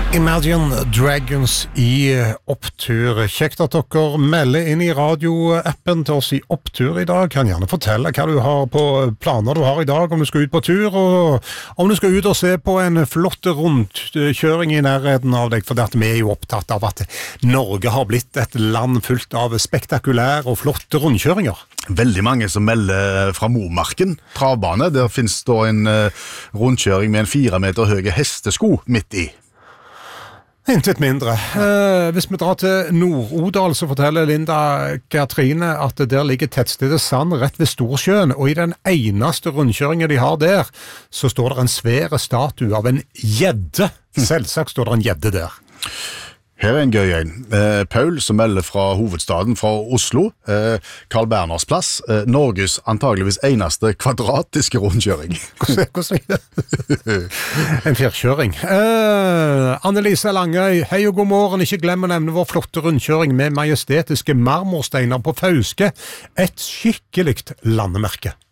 Imagine Dragons i opptur. Kjekt at dere melder inn i radioappen til oss i opptur i dag. Kan gjerne fortelle hva du har på planer du har i dag, om du skal ut på tur, og om du skal ut og se på en flott rundkjøring i nærheten av deg, for vi er jo opptatt av at Norge har blitt et land fullt av spektakulære og flotte rundkjøringer. Veldig mange som melder fra Momarken, travbane. Der finnes da en rundkjøring med en 4 meter høye hestesko midt i. Intet mindre. Hvis vi drar til Nord-Odal, så forteller Linda Katrine at der ligger tettstedet Sand rett ved Storsjøen, og i den eneste rundkjøringen de har der, så står det en svære statue av en gjedde. Selvsagt står det en gjedde der. Her er en gøy en. Paul som melder fra hovedstaden, fra Oslo. Carl Berners plass. Norges antageligvis eneste kvadratiske rundkjøring. Hvordan er det? En firkjøring. Annelise Langøy, hei og god morgen. Ikke glem å nevne vår flotte rundkjøring med majestetiske marmorsteiner på Fauske. Et skikkelig landemerke.